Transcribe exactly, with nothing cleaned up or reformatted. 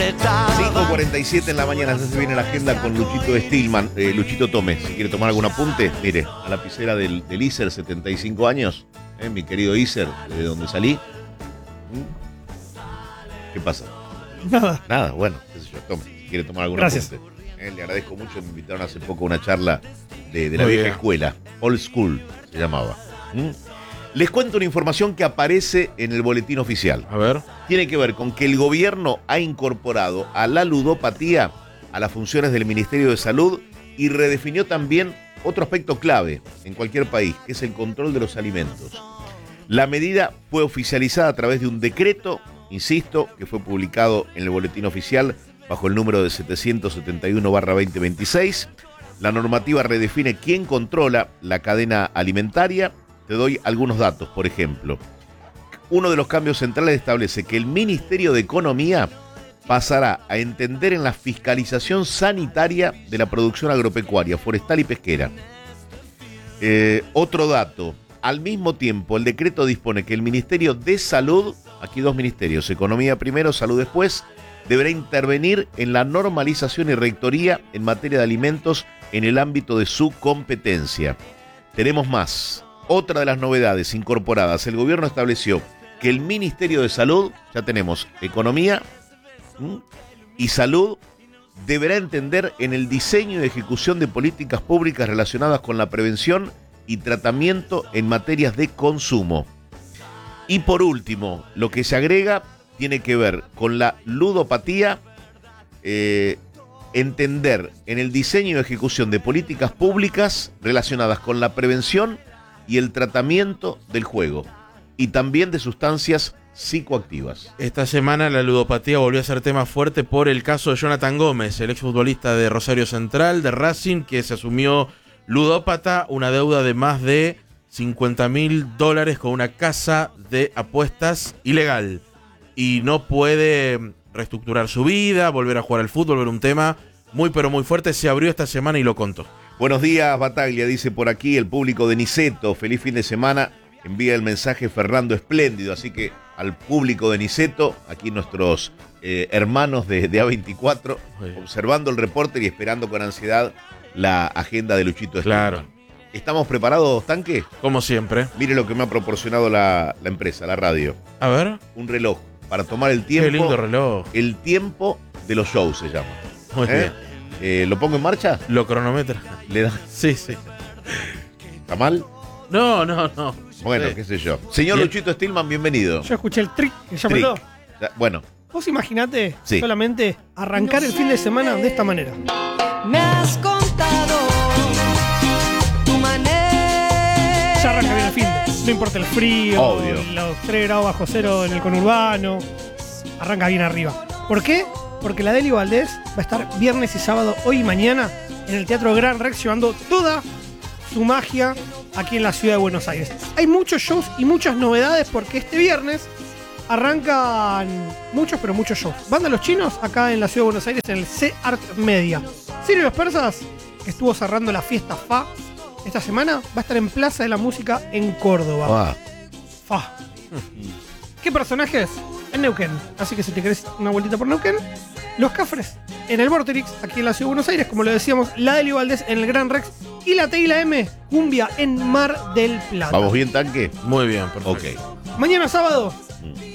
cinco cuarenta y siete en la mañana, se viene la agenda con Luchito Stillman. Eh, Luchito Tome, si quiere tomar algún apunte, mire, a la lapicera del, del Iser, setenta y cinco años, eh, mi querido Iser, de donde salí. ¿Qué pasa? Nada. Nada, bueno, qué sé yo, tome, si quiere tomar algún Gracias. apunte. Eh, le agradezco mucho, me invitaron hace poco a una charla de, de la Muy vieja bien. escuela, Old School se llamaba. ¿Mm? Les cuento una información que aparece en el boletín oficial. A ver. Tiene que ver con que el gobierno ha incorporado a la ludopatía a las funciones del Ministerio de Salud y redefinió también otro aspecto clave en cualquier país, que es el control de los alimentos. La medida fue oficializada a través de un decreto, insisto, que fue publicado en el boletín oficial bajo el número de setecientos setenta y uno barra veinte veintiséis. La normativa redefine quién controla la cadena alimentaria. Te doy algunos datos, por ejemplo. Uno de los cambios centrales establece que el Ministerio de Economía pasará a entender en la fiscalización sanitaria de la producción agropecuaria, forestal y pesquera. Eh, otro dato, al mismo tiempo el decreto dispone que el Ministerio de Salud, aquí dos ministerios, Economía primero, Salud después, deberá intervenir en la normalización y rectoría en materia de alimentos en el ámbito de su competencia. Tenemos más. Otra de las novedades incorporadas, el gobierno estableció que el Ministerio de Salud, ya tenemos Economía ¿m? y Salud, deberá entender en el diseño y ejecución de políticas públicas relacionadas con la prevención y tratamiento en materias de consumo. Y por último, lo que se agrega tiene que ver con la ludopatía, eh, entender en el diseño y ejecución de políticas públicas relacionadas con la prevención y el tratamiento del juego y también de sustancias psicoactivas. Esta semana la ludopatía volvió a ser tema fuerte por el caso de Jonathan Gómez, el exfutbolista de Rosario Central, de Racing, que se asumió ludópata, una deuda de más de cincuenta mil dólares con una casa de apuestas ilegal. Y no puede reestructurar su vida, volver a jugar al fútbol, era un tema muy pero muy fuerte. Se abrió esta semana y lo contó. Buenos días, Bataglia, dice por aquí el público de Niceto. Feliz fin de semana. Envía el mensaje Fernando Espléndido. Así que al público de Niceto, aquí nuestros eh, hermanos de, de A veinticuatro, Sí. observando el reporter y esperando con ansiedad la agenda de Luchito Claro. Stillman. ¿Estamos preparados, Tanque? Como siempre. Mire lo que me ha proporcionado la, la empresa, la radio. A ver. Un reloj para tomar el tiempo. Qué lindo reloj. El tiempo de los shows se llama. Muy ¿Eh? bien. Eh, ¿Lo pongo en marcha? Lo cronometra. ¿Le da? Sí, sí. ¿Está mal? No, no, no. Bueno, Sí. qué sé yo. Señor Bien. Luchito Stillman, bienvenido. Yo escuché el trick que ya Trick. mandó. Ya, Bueno, Vos imaginate Sí. solamente arrancar el fin de semana de esta manera. Me has contado tu manera. Ya arranca bien el fin de. No importa el frío, Obvio. los tres grados bajo cero en el conurbano. Arranca bien arriba. ¿Por qué? Porque la Deli Valdés va a estar viernes y sábado, hoy y mañana, en el Teatro Gran Rex, llevando toda su magia aquí en la ciudad de Buenos Aires. Hay muchos shows y muchas novedades porque este viernes arrancan muchos, pero muchos shows. Banda Los Chinos, acá en la ciudad de Buenos Aires, en el C-Art Media. Sirio Los Persas, que estuvo cerrando la fiesta F A esta semana, va a estar en Plaza de la Música en Córdoba. ah, F A. ¿Qué personajes? En Neuquén. Así que si te querés una vueltita por Neuquén, Los Cafres en el Vorterix, aquí en la ciudad de Buenos Aires, como lo decíamos, la Deli Valdés en el Gran Rex y la T y la M, Cumbia en Mar del Plata. ¿vamos bien, Tanque? Muy bien, perfecto. Ok. Mañana sábado,